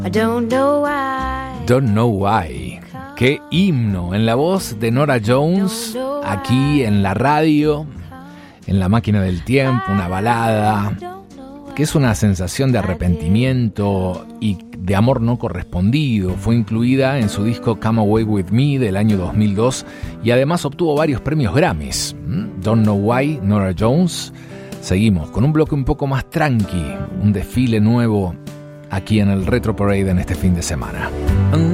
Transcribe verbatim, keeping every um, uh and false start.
I don't know why. Don't Know Why. Qué himno en la voz de Norah Jones, aquí en la radio, en La Máquina del Tiempo, una balada que es una sensación de arrepentimiento y de amor no correspondido. Fue incluida en su disco Come Away With Me del año dos mil dos y además obtuvo varios premios Grammys. Don't Know Why, Norah Jones. Seguimos con un bloque un poco más tranqui, un desfile nuevo aquí en el Retro Parade en este fin de semana.